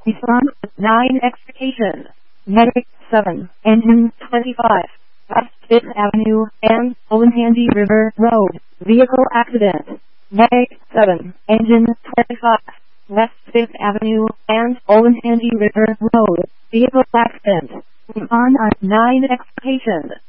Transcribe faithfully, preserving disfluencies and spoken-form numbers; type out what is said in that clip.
Respond nine Expectation. Medic seven. Engine twenty-five. West Fifth Avenue and Olentangy River Road. Vehicle accident. Medic seven. Engine twenty-five. West Fifth Avenue and Olentangy River Road. Vehicle accident. Respond on nine Expectation.